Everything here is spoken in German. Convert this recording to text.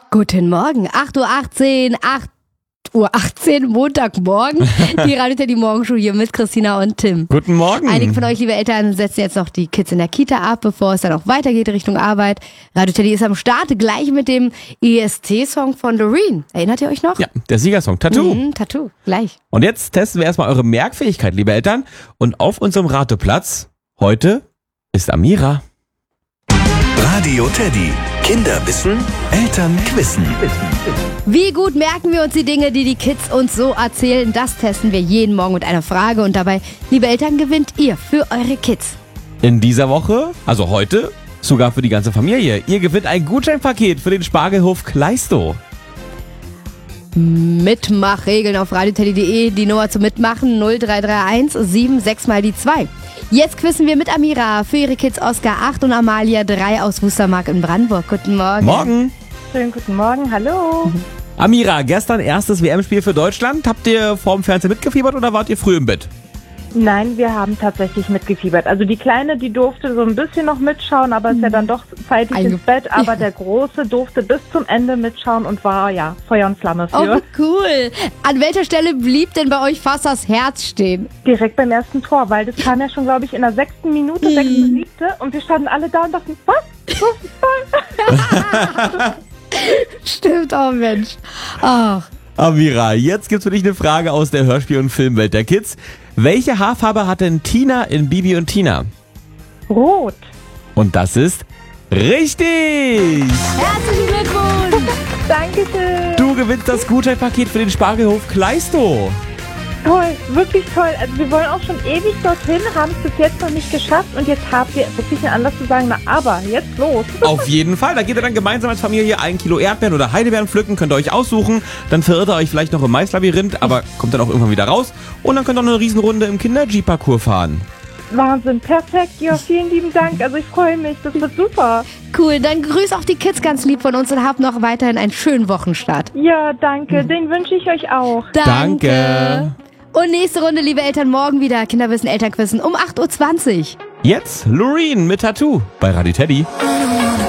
Guten Morgen, 8:18 Uhr, 8:18 Uhr, Montagmorgen. Die Radio Teddy Morgenshow hier mit Christina und Tim. Guten Morgen. Einige von euch, liebe Eltern, setzen jetzt noch die Kids in der Kita ab, bevor es dann auch weitergeht Richtung Arbeit. Radio Teddy ist am Start, gleich mit dem EST-Song von Loreen. Erinnert ihr euch noch? Ja, der Siegersong, Tattoo. Tattoo, gleich. Und jetzt testen wir erstmal eure Merkfähigkeit, liebe Eltern. Und auf unserem Rateplatz heute ist Amira. Radio Teddy. Kinder wissen, Eltern quissen. Wie gut merken wir uns die Dinge, die die Kids uns so erzählen? Das testen wir jeden Morgen mit einer Frage. Und dabei, liebe Eltern, gewinnt ihr für eure Kids. In dieser Woche, also heute, sogar für die ganze Familie. Ihr gewinnt ein Gutscheinpaket für den Spargelhof Kleistow. Mitmachregeln auf radioteddy.de. Die Nummer zum Mitmachen 0331 76 mal die 2. Jetzt quizzen wir mit Amira für ihre Kids Oskar 8 und Amalia 3 aus Wustermark in Brandenburg. Guten Morgen. Morgen. Schönen guten Morgen, hallo. Amira, gestern erstes WM-Spiel für Deutschland. Habt ihr vorm Fernsehen mitgefiebert oder wart ihr früh im Bett? Nein, wir haben tatsächlich mitgefiebert. Also die Kleine, die durfte so ein bisschen noch mitschauen, aber ist ja dann doch zeitig ins Bett. Aber der Große durfte bis zum Ende mitschauen und war ja Feuer und Flamme für. Oh, cool. An welcher Stelle blieb denn bei euch fast das Herz stehen? Direkt beim ersten Tor, weil das kam ja schon, glaube ich, in der 6. Minute, 6., 7. Und wir standen alle da und dachten, was? Stimmt, oh Mensch. Ach. Amira, jetzt gibt's für dich eine Frage aus der Hörspiel- und Filmwelt der Kids. Welche Haarfarbe hat denn Tina in Bibi und Tina? Rot. Und das ist richtig! Herzlichen Glückwunsch! Dankeschön. Du gewinnst das Gutscheinpaket für den Spargelhof Kleistow. Toll, wirklich toll. Also wir wollen auch schon ewig dorthin, haben es bis jetzt noch nicht geschafft und jetzt habt ihr wirklich einen Anlass zu sagen, na aber, jetzt los. Auf jeden Fall, da geht ihr dann gemeinsam als Familie 1 Kilo Erdbeeren oder Heidelbeeren pflücken, könnt ihr euch aussuchen, dann verirrt ihr euch vielleicht noch im Maislabyrinth, aber kommt dann auch irgendwann wieder raus und dann könnt ihr noch eine Riesenrunde im Kinder-Jeep-Parcours fahren. Wahnsinn, perfekt. Ja, vielen lieben Dank. Also ich freue mich, das wird super. Cool, dann grüß auch die Kids ganz lieb von uns und habt noch weiterhin einen schönen Wochenstart. Ja, danke. Den wünsche ich euch auch. Danke. Und nächste Runde, liebe Eltern, morgen wieder Kinderwissen, Elternquissen um 8:20 Uhr. Jetzt Loreen mit Tattoo bei Radio Teddy.